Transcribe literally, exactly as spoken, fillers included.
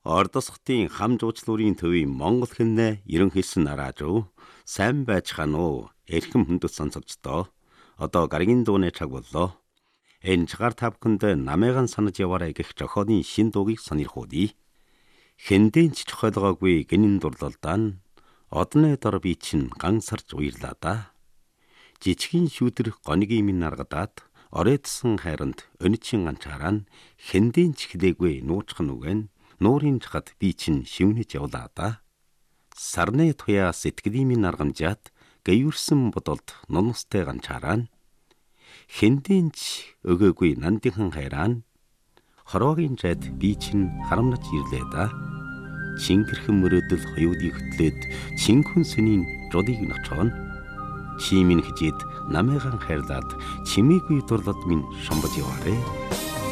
Ордосхтын хам жуучлуурын төвийн Монгол хэмнээ ерөнхийсэн нараажуу сайн байцгаана уу эрхэм хүндэт сонсогчдоо одоо гарагийн дууны цаг боллоо. Энэ цагаар та бүхэнд намайган санаж яваарай гэх зохиолын шин дуугийг сонирхуулъя. Хэндийн ч чухалгаагүй гинэн дурлалдаа нь одны дор би чинь гансарч уйрлаа да. Жижигхэн шүүдэр гонигийн минь наргадаад оройтсон хайранд өнөчийн ганчаараа хэндийн ч хэлээгүй нуучхан үгэн нуурын чахад би чинь шивнэж явлаа да. Сарны туяа сэтгэлийн минь аргамжаад гэвэрсэн бодолд нунустай ганчаараа хэндийн ч өгөөгүй нандинхан хайраа хороогийн жайд би чинь харамнаж ирлээ да. Чингэрхэн мөрөөдөл хоёудыг хөтлөөд чинхэн сүнийн жолыг ночоон чимийн хижээд намайхан хайрлаад чимээгүй дурлал минь шомбож яваарэ.